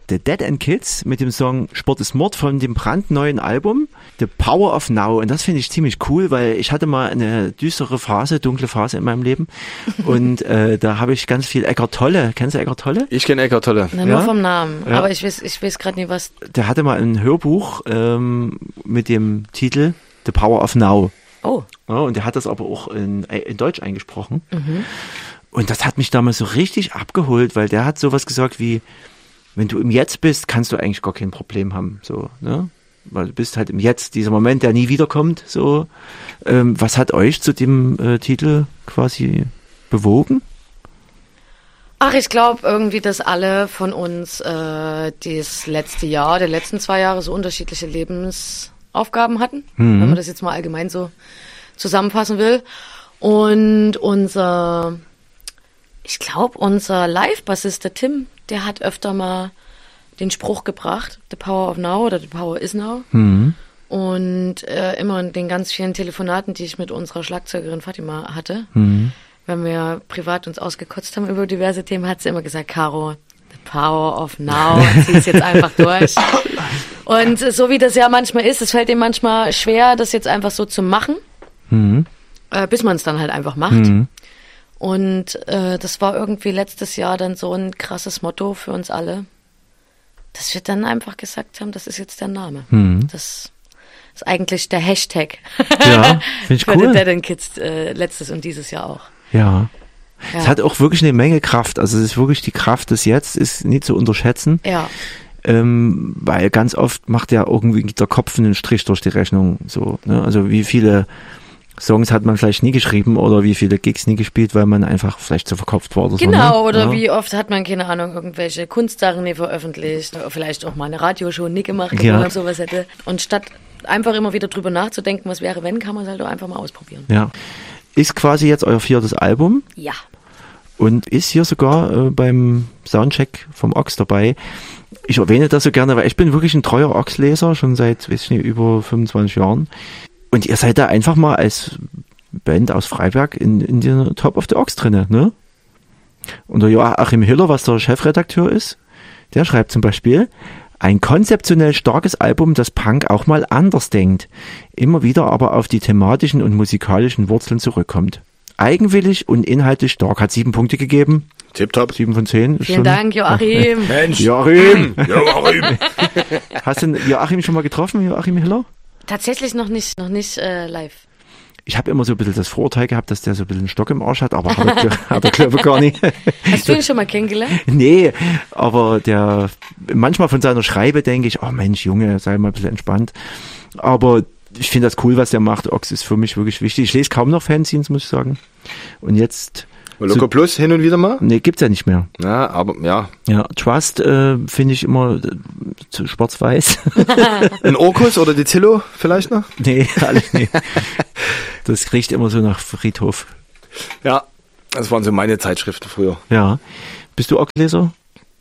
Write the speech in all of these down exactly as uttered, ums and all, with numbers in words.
The Dead End Kids mit dem Song Sport ist Mord von dem brandneuen Album The Power of Now. Und das finde ich ziemlich cool, weil ich hatte mal eine düstere Phase, dunkle Phase in meinem Leben. Und äh, da habe ich ganz viel Eckart Tolle. Kennst du Eckart Tolle? Ich kenne Eckart Tolle. Na, nur Ja? vom Namen. Ja. Aber ich weiß, ich weiß gerade nicht, was... Der hatte mal ein Hörbuch ähm, mit dem Titel The Power of Now. Oh. Ja, und der hat das aber auch in, in Deutsch eingesprochen. Mhm. Und das hat mich damals so richtig abgeholt, weil der hat sowas gesagt wie, wenn du im Jetzt bist, kannst du eigentlich gar kein Problem haben, so, ne? Weil du bist halt im Jetzt, dieser Moment, der nie wiederkommt, so. Ähm, was hat euch zu dem äh, Titel quasi bewogen? Ach, ich glaube irgendwie, dass alle von uns äh, das letzte Jahr, die letzten zwei Jahre so unterschiedliche Lebensaufgaben hatten, Mhm. wenn man das jetzt mal allgemein so zusammenfassen will. Und unser, ich glaube, unser Live-Bassist, der Tim, der hat öfter mal den Spruch gebracht, The Power of Now oder The Power is Now. Mhm. Und äh, immer in den ganz vielen Telefonaten, die ich mit unserer Schlagzeugerin Fatima hatte, Mhm. wenn wir privat uns ausgekotzt haben über diverse Themen, hat sie immer gesagt, Caro, The Power of Now, zieh es jetzt einfach durch. Und so wie das ja manchmal ist, es fällt ihm manchmal schwer, das jetzt einfach so zu machen, Mhm. äh, bis man es dann halt einfach macht. Mhm. Und äh, das war irgendwie letztes Jahr dann so ein krasses Motto für uns alle, dass wir dann einfach gesagt haben, das ist jetzt der Name. Mhm. Das ist eigentlich der Hashtag Ja, finde ich für cool. The Dead End Kids äh, letztes und dieses Jahr auch. Ja. Ja. Es hat auch wirklich eine Menge Kraft. Also es ist wirklich die Kraft des Jetzt, ist nicht zu unterschätzen. Ja. Ähm, weil ganz oft macht ja irgendwie der Kopf einen Strich durch die Rechnung. So, ne? Also wie viele Songs hat man vielleicht nie geschrieben oder wie viele Gigs nie gespielt, weil man einfach vielleicht zu verkopft war oder Genau, so. Ne? oder ja. wie oft hat man, keine Ahnung, irgendwelche Kunstsachen nie veröffentlicht, oder vielleicht auch mal eine Radioshow nie gemacht, Ja. wenn man sowas hätte. Und statt einfach immer wieder drüber nachzudenken, was wäre, wenn, kann man es halt auch einfach mal ausprobieren. Ja. Ist quasi jetzt euer viertes Album Ja. und ist hier sogar äh, beim Soundcheck vom Ochs dabei. Ich erwähne das so gerne, weil ich bin wirklich ein treuer Ochs-Leser, schon seit, weiß ich nicht, über fünfundzwanzig Jahren. Und ihr seid da einfach mal als Band aus Freiberg in, in der Top of the Ochs drinne, ne? Und der Joachim Hiller, was der Chefredakteur ist, der schreibt zum Beispiel, ein konzeptionell starkes Album, das Punk auch mal anders denkt, immer wieder aber auf die thematischen und musikalischen Wurzeln zurückkommt. Eigenwillig und inhaltlich stark, hat sieben Punkte gegeben. Tipptopp. Sieben von zehn. Vielen Dank, Joachim. Mensch. Joachim! Joachim. Hast du den Joachim schon mal getroffen, Joachim Hiller? Tatsächlich noch nicht, noch nicht äh, live. Ich habe immer so ein bisschen das Vorurteil gehabt, dass der so ein bisschen einen Stock im Arsch hat, aber hat er, hat er glaube ich gar nicht. Hast du ihn schon mal kennengelernt? Nee, aber der, manchmal von seiner Schreibe denke ich, oh Mensch, Junge, sei mal ein bisschen entspannt. Aber ich finde das cool, was der macht. Ochs ist für mich wirklich wichtig. Ich lese kaum noch Fanzines, muss ich sagen. Und jetzt... Loco so, Plus hin und wieder mal? nee, gibt's ja nicht mehr. Ja, aber ja. Ja, Trust äh, finde ich immer äh, zu schwarz-weiß. Ein Orkus oder die Zillow vielleicht noch? Nee, alle nee. Das riecht immer so nach Friedhof. Ja, das waren so meine Zeitschriften früher. Ja. Bist du Ochs-Leser?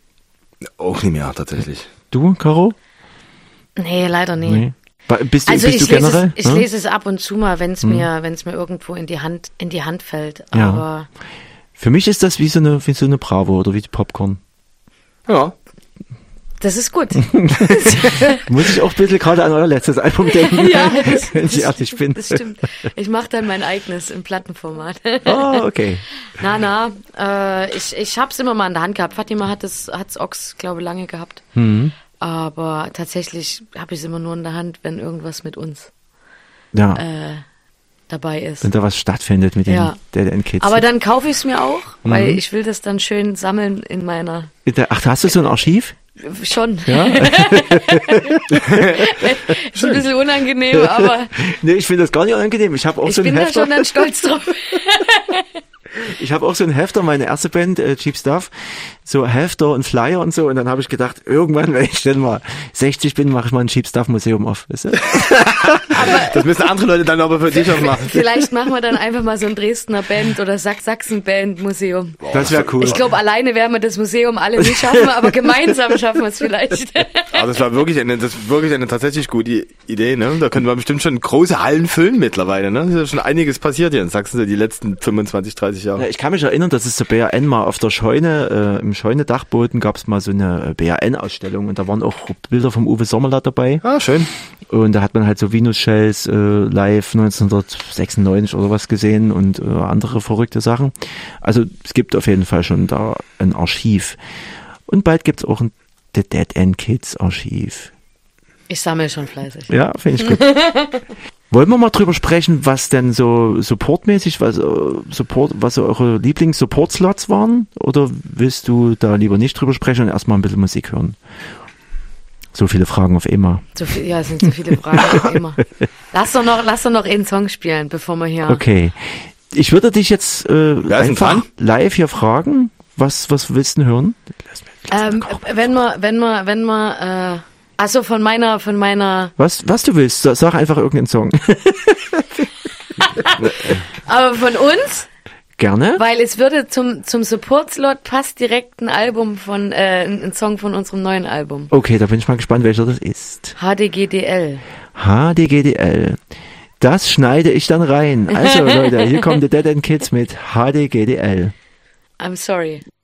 Auch nicht mehr, tatsächlich. Du, Caro? Nee, leider nicht. Nee. Ba- Bist du, Also bist ich, du lese generell? es, ich ne? lese es ab und zu mal, wenn es Hm. mir, wenn es mir irgendwo in die Hand, in die Hand fällt. Ja. Aber Für mich ist das wie so eine, wie so eine Bravo oder wie die Popcorn. Ja. das ist gut. Muss ich auch ein bisschen gerade an euer letztes Album denken, Ja, das, wenn ich das, ehrlich bin. das stimmt. Ich mache dann mein eigenes im Plattenformat. Oh, okay. Na, na, äh, ich, ich hab's immer mal in der Hand gehabt. Fatima hat es, hat's Ochs, glaube ich, lange gehabt. Mhm. Aber tatsächlich habe ich es immer nur in der Hand, wenn irgendwas mit uns Ja, äh, dabei ist. wenn da was stattfindet mit den Ja. Dead End Kids. Aber dann kaufe ich es mir auch, Mhm. weil ich will das dann schön sammeln in meiner... Ach, hast du so ein Archiv? Schon. Ja. Ist ein bisschen unangenehm, aber Nee, ich finde das gar nicht unangenehm. Ich habe auch ich so ein bin da Hefter. schon dann stolz drauf. Ich habe auch so ein Hefter, meine erste Band, äh, Cheap Stuff, so Hefter und Flyer und so. Und dann habe ich gedacht, irgendwann, wenn ich dann mal sechzig bin, mache ich mal ein Cheap Stuff Museum auf. Weißt du? Das müssen andere Leute dann aber für dich auch machen. Vielleicht machen wir dann einfach mal so ein Dresdner Band oder Sachsen-Band-Museum. Das wäre cool. Ich glaube, alleine werden wir das Museum alle nicht schaffen, aber gemeinsam schaffen wir es vielleicht. Aber das war wirklich eine, das ist wirklich eine tatsächlich gute Idee, ne? Da können wir bestimmt schon große Hallen füllen mittlerweile, ne? Da ist ja schon einiges passiert hier in Sachsen, so die letzten fünfundzwanzig, dreißig Jahre. ja. Ja, ich kann mich erinnern, dass es so B R N mal auf der Scheune, äh, im Scheune-Dachboden gab es mal so eine B R N-Ausstellung und da waren auch Bilder vom Uwe Sommerlath dabei. Ah, schön. Und da hat man halt so Venus Shells äh, live neunzehnhundertsechsundneunzig oder was gesehen und äh, andere verrückte Sachen. Also es gibt auf jeden Fall schon da ein Archiv. Und bald gibt es auch ein The Dead End Kids Archiv. Ich sammle schon fleißig. Ja, finde ich gut. Wollen wir mal drüber sprechen, was denn so supportmäßig, was, äh, Support, was so eure Lieblings-Support-Slots waren? Oder willst du da lieber nicht drüber sprechen und erstmal ein bisschen Musik hören? So viele Fragen auf einmal. So viel, ja, es sind so viele Fragen auf einmal. Lass doch noch, lass doch noch einen Song spielen, bevor wir hier... Okay. Ich würde dich jetzt äh, einfach live hier fragen, was, was willst du denn hören? Ähm, wenn wir, wenn wir, wenn wir, äh, also von meiner, von meiner... Was, was du willst, sag einfach irgendeinen Song. Aber von uns? Gerne. Weil es würde zum, zum Support-Slot passt direkt ein Album von, äh, ein Song von unserem neuen Album. Okay, da bin ich mal gespannt, welcher das ist. H D G D L. H D G D L. Das schneide ich dann rein. Also Leute, hier kommen die Dead End Kids mit H D G D L. I'm sorry.